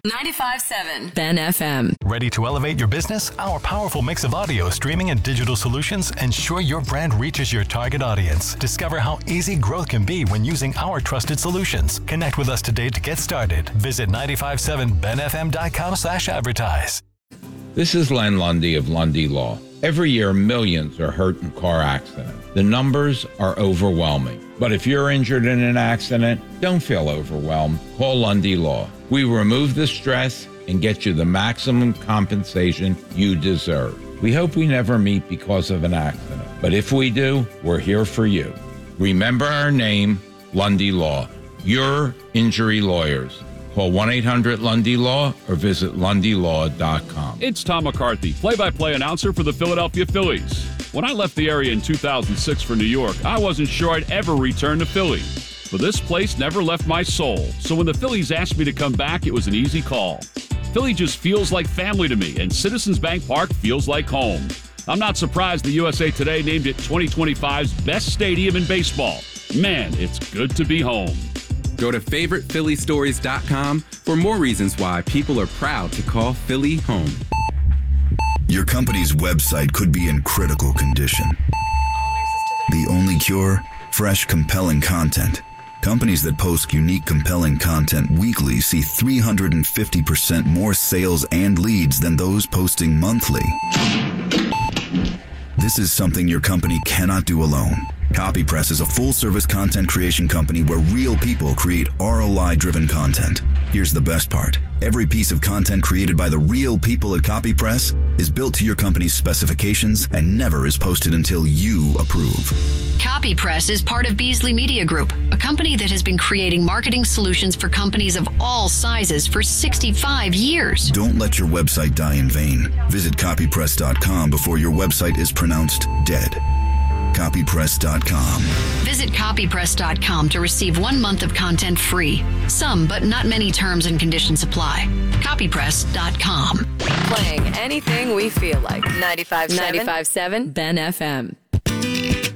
95.7 Ben FM. Ready to elevate your business? Our powerful mix of audio, streaming, and digital solutions ensure your brand reaches your target audience. Discover how easy growth can be when using our trusted solutions. Connect with us today to get started. Visit 957benfm.com/advertise. This is Len Lundy of Lundy Law. Every year, millions are hurt in car accidents. The numbers are overwhelming. But if you're injured in an accident, don't feel overwhelmed. Call Lundy Law. We remove the stress and get you the maximum compensation you deserve. We hope we never meet because of an accident. But if we do, we're here for you. Remember our name, Lundy Law. Your injury lawyers. Call 1-800-LUNDY-LAW or visit LundyLaw.com. It's Tom McCarthy, play-by-play announcer for the Philadelphia Phillies. When I left the area in 2006 for New York, I wasn't sure I'd ever return to Philly. But this place never left my soul. So when the Phillies asked me to come back, it was an easy call. Philly just feels like family to me, and Citizens Bank Park feels like home. I'm not surprised the USA Today named it 2025's best stadium in baseball. Man, it's good to be home. Go to FavoritePhillyStories.com for more reasons why people are proud to call Philly home. Your company's website could be in critical condition. The only cure? Fresh, compelling content. Companies that post unique, compelling content weekly see 350% more sales and leads than those posting monthly. This is something your company cannot do alone. CopyPress is a full-service content creation company where real people create ROI-driven content. Here's the best part. Every piece of content created by the real people at CopyPress is built to your company's specifications and never is posted until you approve. CopyPress is part of Beasley Media Group, a company that has been creating marketing solutions for companies of all sizes for 65 years. Don't let your website die in vain. Visit copypress.com before your website is pronounced dead. Copypress.com. Visit copypress.com to receive 1 month of content free. Some, but not many terms and conditions apply. Copypress.com. Playing anything we feel like. 95.7 Ben FM.